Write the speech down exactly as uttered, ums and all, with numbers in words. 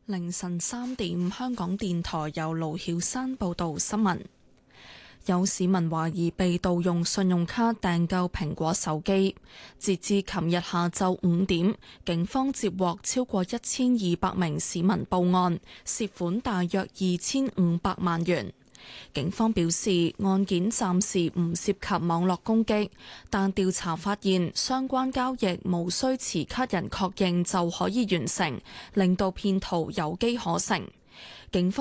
凌晨三點，香港電台由盧曉山報道新聞。有市民懷疑被盜用信用卡訂購蘋果手機，截至琴日下晝五點，警方接獲超過一千二百名市民報案，涉款大約二千五百萬元。警方表示，案件暫時唔涉及網絡攻擊，但調查發現相關交易無需持卡人確認就可以完成，令到騙徒有機可乘。警方